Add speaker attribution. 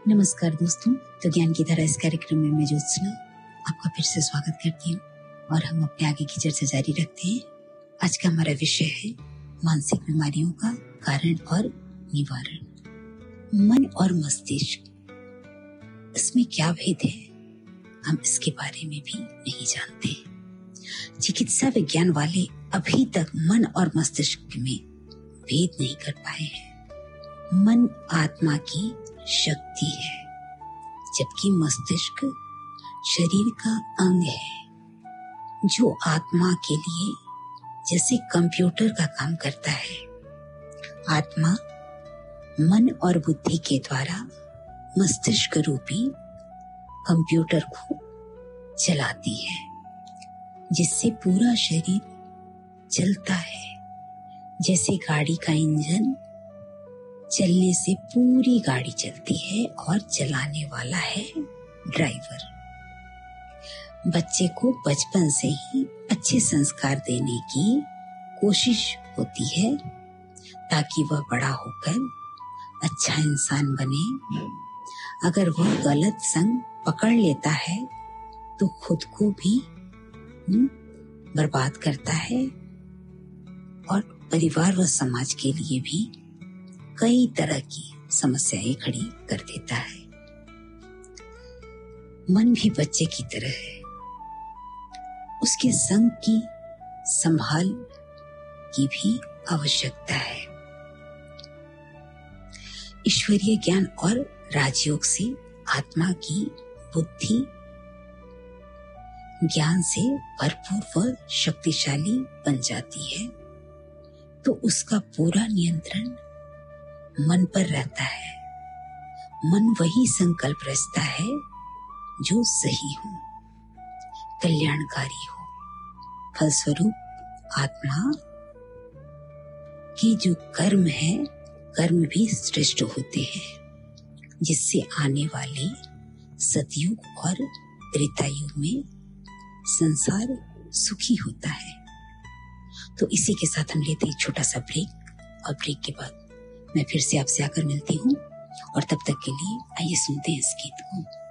Speaker 1: नमस्कार दोस्तों, तो ज्ञान की धारा इस कार्यक्रम में मैं ज्योत्सना आपका फिर से स्वागत करती हूँ और हम अपने आगे की चर्चा जारी रखते हैं। आज का हमारा विषय है मानसिक बीमारियों का कारण और निवारण। मन और मस्तिष्क, इसमें क्या भेद है, हम इसके बारे में भी नहीं जानते। चिकित्सा विज्ञान वाले अभी तक मन और मस्तिष्क में भेद नहीं कर पाए हैं। मन आत्मा की शक्ति है, जबकि मस्तिष्क शरीर का अंग है जो आत्मा के लिए जैसे कंप्यूटर का काम करता है। आत्मा मन और बुद्धि के द्वारा मस्तिष्क रूपी कंप्यूटर को चलाती है, जिससे पूरा शरीर चलता है। जैसे गाड़ी का इंजन चलने से पूरी गाड़ी चलती है और चलाने वाला है ड्राइवर। बच्चे को बचपन से ही अच्छे संस्कार देने की कोशिश होती है ताकि वह बड़ा होकर अच्छा इंसान बने। अगर वह गलत संग पकड़ लेता है तो खुद को भी बर्बाद करता है और परिवार व समाज के लिए भी कई तरह की समस्याएं खड़ी कर देता है। मन भी बच्चे की तरह है, उसके संग की संभाल की भी आवश्यकता है। ईश्वरीय ज्ञान और राजयोग से आत्मा की बुद्धि ज्ञान से भरपूर व शक्तिशाली बन जाती है, तो उसका पूरा नियंत्रण मन पर रहता है। मन वही संकल्प रचता है जो सही हो, कल्याणकारी हो। फलस्वरूप आत्मा की जो कर्म है, कर्म भी श्रेष्ठ होते हैं, जिससे आने वाले सतयुग और त्रेतायुग में संसार सुखी होता है। तो इसी के साथ हम लेते एक छोटा सा ब्रेक और ब्रेक के बाद मैं फिर से आपसे आकर मिलती हूँ और तब तक के लिए आइए सुनते हैं इस गीत को।